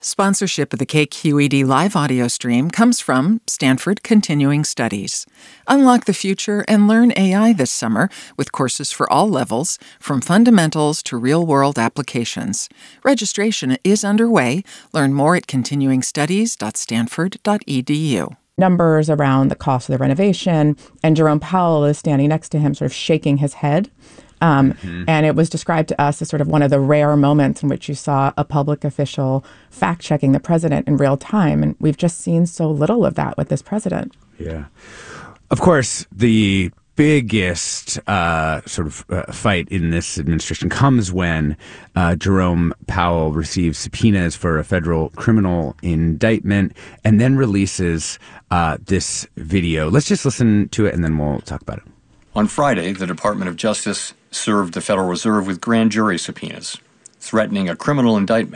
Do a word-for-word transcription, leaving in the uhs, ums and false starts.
Sponsorship of the K Q E D live audio stream comes from Stanford Continuing Studies. Unlock the future and learn A I this summer with courses for all levels, from fundamentals to real-world applications. Registration is underway. Learn more at continuing studies dot stanford dot e d u. Numbers around the cost of the renovation, and Jerome Powell is standing next to him, sort of shaking his head. Um, mm-hmm. And it was described to us as sort of one of the rare moments in which you saw a public official fact-checking the president in real time. And we've just seen so little of that with this president. Yeah. Of course, the biggest uh, sort of uh, fight in this administration comes when uh, Jerome Powell receives subpoenas for a federal criminal indictment and then releases uh, this video. Let's just listen to it and then we'll talk about it. On Friday, the Department of Justice served the Federal Reserve with grand jury subpoenas, threatening a criminal indictment